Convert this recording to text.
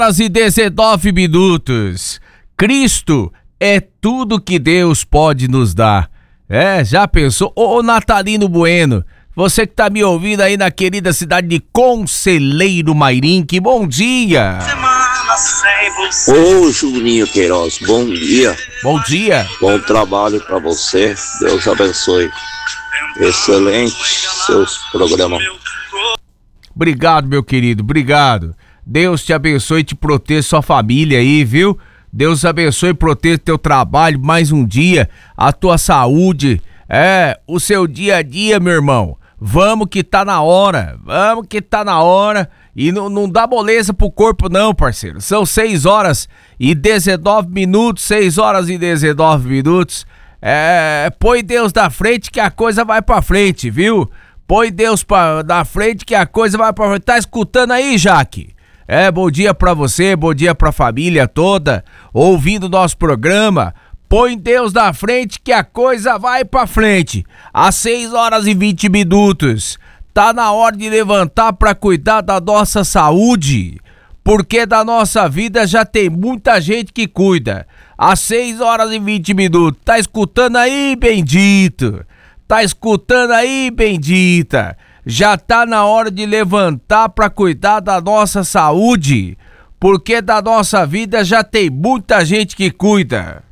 horas e 19 minutos. Cristo é tudo que Deus pode nos dar. Já pensou? Ô Natalino Bueno, você que tá me ouvindo aí na querida cidade de Conselheiro Mairinque, bom dia! Ô Juninho Queiroz, bom dia. Bom dia. Bom trabalho pra você, Deus abençoe. Excelente seus programas. Obrigado, meu querido, obrigado. Deus te abençoe e te proteja sua família aí, viu? Deus abençoe e proteja teu trabalho mais um dia, a tua saúde, o seu dia a dia, meu irmão. Vamos que tá na hora, e não dá moleza pro corpo não, parceiro. São 6 horas e 19 minutos, 6 horas e 19 minutos. Põe Deus na frente que a coisa vai pra frente, viu? Põe Deus na frente que a coisa vai pra frente. Tá escutando aí, Jaque? Bom dia pra você, bom dia pra família toda, ouvindo nosso programa. Põe Deus na frente que a coisa vai pra frente. Às 6 horas e 20 minutos. Tá na hora de levantar pra cuidar da nossa saúde, porque da nossa vida já tem muita gente que cuida. Às 6 horas e 20 minutos. Tá escutando aí, bendito? Tá escutando aí, bendita? Já tá na hora de levantar pra cuidar da nossa saúde, porque da nossa vida já tem muita gente que cuida.